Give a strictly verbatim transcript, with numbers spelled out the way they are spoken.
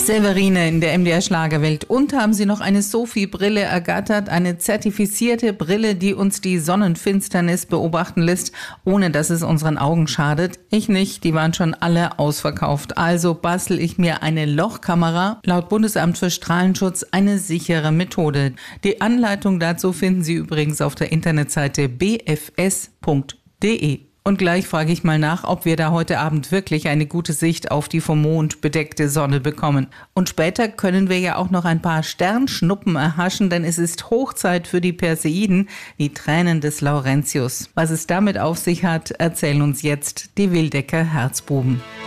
Severine in der M D R Schlagerwelt. Und haben Sie noch eine Sophie-Brille ergattert, eine zertifizierte Brille, die uns die Sonnenfinsternis beobachten lässt, ohne dass es unseren Augen schadet? Ich nicht, die waren schon alle ausverkauft. Also bastel ich mir eine Lochkamera, laut Bundesamt für Strahlenschutz eine sichere Methode. Die Anleitung dazu finden Sie übrigens auf der Internetseite b f s punkt d e. Und gleich frage ich mal nach, ob wir da heute Abend wirklich eine gute Sicht auf die vom Mond bedeckte Sonne bekommen. Und später können wir ja auch noch ein paar Sternschnuppen erhaschen, denn es ist Hochzeit für die Perseiden, die Tränen des Laurentius. Was es damit auf sich hat, erzählen uns jetzt die Wildecker Herzbuben.